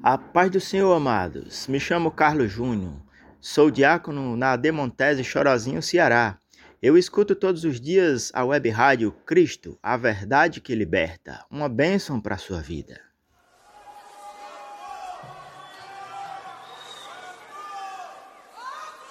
A paz do Senhor, amados. Me chamo Carlos Júnior. Sou diácono na Demontese Chorozinho, Ceará. Eu escuto todos os dias a web rádio Cristo, a verdade que liberta. Uma bênção para a sua vida.